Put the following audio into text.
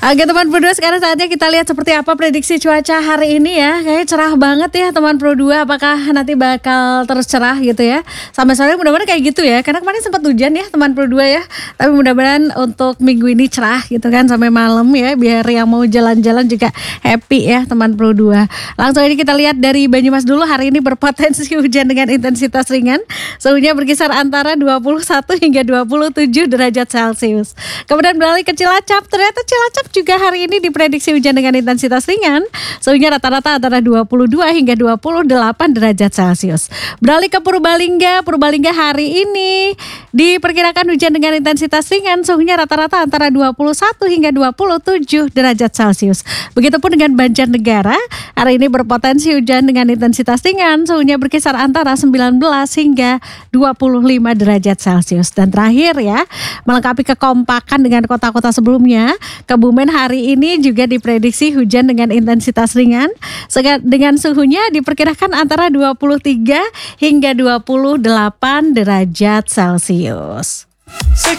Oke teman Pro 2, sekarang saatnya kita lihat seperti apa prediksi cuaca hari ini ya. Kayaknya cerah banget ya teman Pro 2. Apakah nanti bakal terus cerah gitu ya? Sampai sore mudah-mudahan kayak gitu ya. Karena kemarin sempat hujan ya teman Pro 2 ya. Tapi mudah-mudahan untuk minggu ini cerah gitu kan sampai malam ya. Biar yang mau jalan-jalan juga happy ya teman Pro 2. Langsung ini kita lihat dari Banyumas dulu. Hari ini berpotensi hujan dengan intensitas ringan. Suhunya berkisar antara 21 hingga 27 derajat Celcius. Kemudian beralih ke Cilacap. Ternyata Cilacap juga hari ini diprediksi hujan dengan intensitas ringan. Suhunya rata-rata antara 22 hingga 28 derajat Celcius. Beralih ke Purbalingga. Purbalingga hari ini diperkirakan hujan dengan intensitas ringan. Suhunya rata-rata antara 21 hingga 27 derajat Celcius. Begitupun dengan Banjarnegara. Hari ini berpotensi hujan dengan intensitas ringan. Suhunya berkisar antara 19 hingga 25 derajat Celcius. Dan terakhir ya, melengkapi kekompakan dengan kota-kota sebelumnya, Kebumen hari ini juga diprediksi hujan dengan intensitas ringan dengan suhunya diperkirakan antara 23 hingga 28 derajat Celcius.